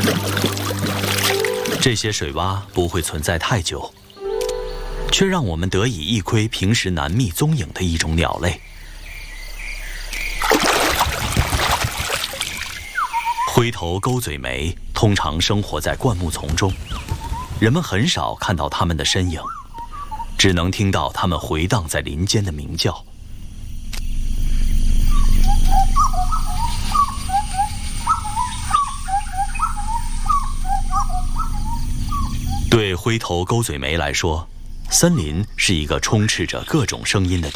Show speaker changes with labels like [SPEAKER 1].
[SPEAKER 1] 这些水洼不会存在太久，却让我们得以一窥平时难觅踪影的一种鸟类。灰头钩嘴鹛通常生活在灌木丛中，人们很少看到它们的身影，只能听到它们回荡在林间的鸣叫。对灰头钩嘴鹛来说，森林是一个充斥着各种声音的地方。